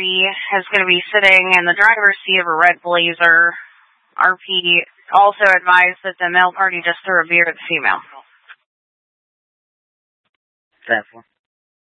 is going to be sitting in the driver's seat of a red Blazer. RP also advised that the male party just threw a beer at the female. 10-4.